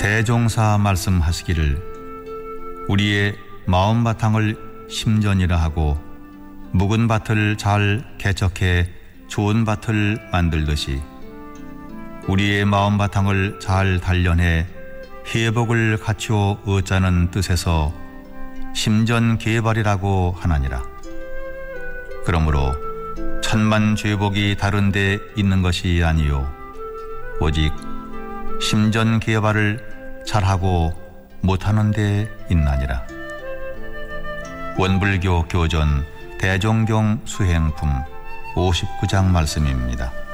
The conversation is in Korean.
대종사 말씀하시기를 우리의 마음 바탕을 심전이라 하고 묵은 밭을 잘 개척해 좋은 밭을 만들듯이 우리의 마음 바탕을 잘 단련해 회복을 갖추어 얻자는 뜻에서 심전 개발이라고 하나니라. 그러므로 천만 죄복이 다른 데 있는 것이 아니요 오직 심전 개발을 잘하고 못하는 데 있나니라. 원불교 교전 대종경 수행품 59장 말씀입니다.